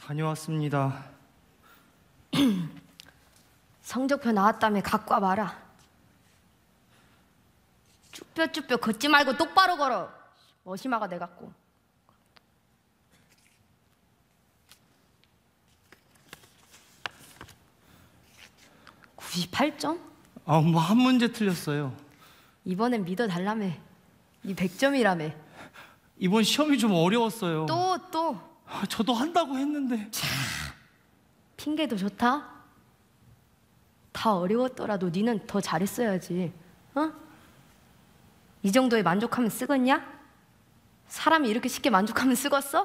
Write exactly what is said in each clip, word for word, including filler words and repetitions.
다녀왔습니다. 성적표 나왔다며 갖고 와봐라. 쭈뼛쭈뼛 걷지 말고 똑바로 걸어. 머시마가 돼갖고. 구십팔 점? 아, 뭐 한 문제 틀렸어요. 이번엔 믿어달라며. 니 백 점이라며. 이번 시험이 좀 어려웠어요. 또 또. 아, 저도 한다고 했는데. 핑계도 좋다. 다 어려웠더라도 니는 더 잘했어야지. 어? 이 정도에 만족하면 쓰겄냐? 사람이 이렇게 쉽게 만족하면 쓰겄어?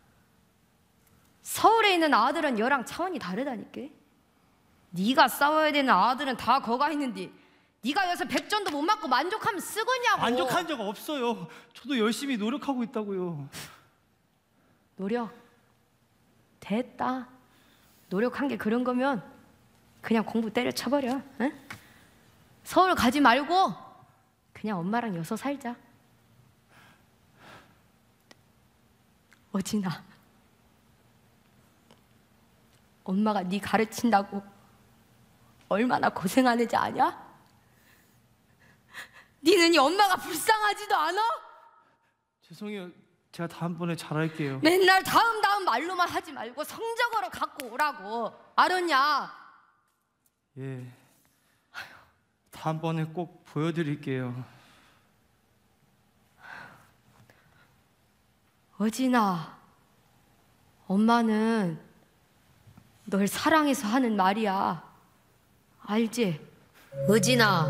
서울에 있는 아들은 여랑 차원이 다르다니까. 네가 싸워야 되는 아들은 다 거가 있는데 네가 여기서 백 점도 못 맞고 만족하면 쓰겄냐고. 만족한 적 없어요. 저도 열심히 노력하고 있다고요. 노력 됐다. 노력한 게 그런 거면 그냥 공부 때려쳐버려. 응? 서울 가지 말고 그냥 엄마랑 여서 살자. 어진아, 엄마가 네 가르친다고 얼마나 고생하는지 아냐? 니는 이 엄마가 불쌍하지도 않아? 죄송해요. 제가 다음번에 잘할게요. 맨날 다음 다음 말로만 하지 말고 성적으로 갖고 오라고. 알았냐? 예. 다음번에 꼭 보여드릴게요. 어진아, 엄마는 널 사랑해서 하는 말이야. 알지? 어진아,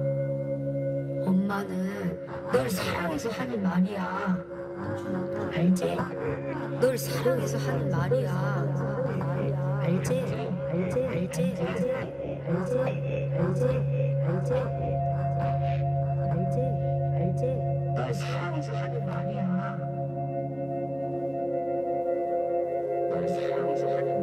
엄마는 널 사랑해서 하는 말이야. 알지? 널 사랑해서 하는 말이야. 알지? 알지? 알지? 알지? 알지? 알지? 알지? 알지? 알지? 널 사랑해서 하는 말이야. 널 사랑해서 하는